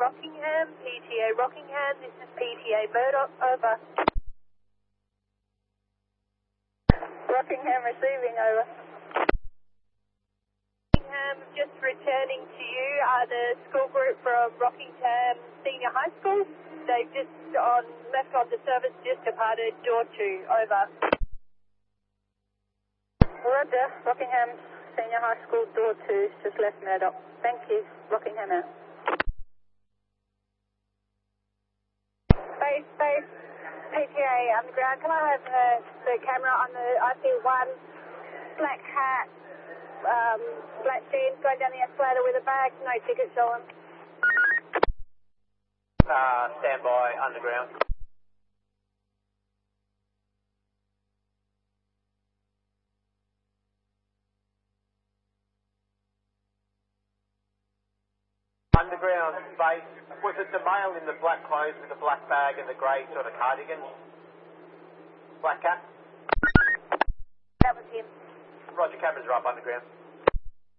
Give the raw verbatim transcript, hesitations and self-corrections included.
Rockingham, P T A Rockingham, this is P T A Murdoch, over. Rockingham receiving, over. Rockingham, just returning to you are the school group from Rockingham Senior High School. They've just on left on the service, just departed door two, over. Roger, Rockingham Senior High School, door two, just left Murdoch. Thank you, Rockingham out. Base, base, P T A underground. Can I have the, the camera on the I C one, black hat, um, black jeans, going down the escalator with a bag, no ticket showing. Uh, stand by, underground. Underground base, was it the male in the black clothes with the black bag and the grey sort of cardigan? Black cap? That was him. Roger, cameras are up underground.